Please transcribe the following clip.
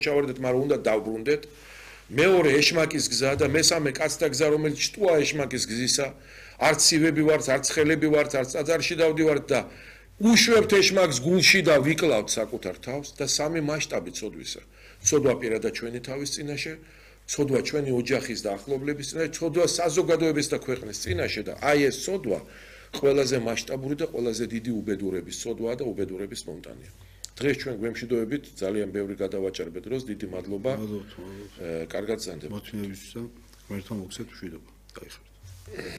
ჩავარდეთ, მაგრამ უნდა დავბრუნდეთ. მეორე ეშმაკის გზა და მესამე კაცთა გზა, რომელიც შტუა ეშმაკის გზისა, არც ცივები ვართ, არც ხელები ვართ, არც წაწარში დავდივართ და უშვებთ ეშმაკს გულში და ვიკლავთ საკუთარ თავს და სამი მასშტაბი ცოდვისა. ცოდვა პირადად ჩვენი თავის წინაშე, ცოდვა ჩვენი ოჯახის და ახლობლების წინაშე, ცოდვა საზოგადოების და ქვეყნის წინაშე და აი ეს ცოდვა ყველაზე მასშტაბური და ყველაზე დიდი უბედურების ცოდვაა და უბედურების მომტანია. დღეს ჩვენ გვემშვიდობებით ძალიან ბევრი გადავაჭერბეთ დროს დიდი მადლობა. კარგად ზანდება. მოთმინებისგან ღმერთმა მოგცეთ მშვიდობა. გაიხარეთ.